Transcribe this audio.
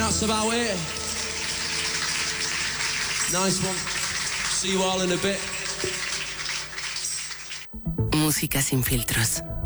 that's about it. Nice one. See you all in a bit. Música sin filtros.